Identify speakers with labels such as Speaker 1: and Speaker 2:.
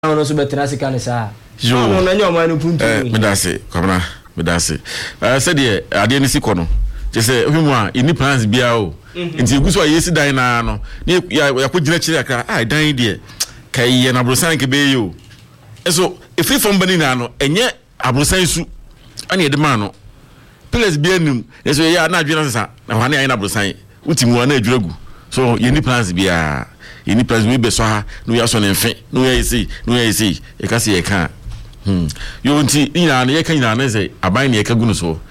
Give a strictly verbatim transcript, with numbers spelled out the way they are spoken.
Speaker 1: no so betra sika ne sa
Speaker 2: no
Speaker 1: no na nyoma no puntu
Speaker 2: eh me da se kwamna me da se eh se de ade ne siko no je se hwemu a ini plans bia o nti eguso a yesi dan na no ne ya ko gina kire aka ah dan de kai ye na brosan ke be yo eso efi fom bani na no enye abrosan su ane de ma no pillars bia nim eso ya na adwena sesa na hwane ayi na brosan utimu na adwuragu so ye ni plans bia ini plans we be so ha no ya so ne mfe no ya isi no ya isi e ka se ye ka hmm yo nti ina na ye ka ina na ze aban ne ye ka gunu so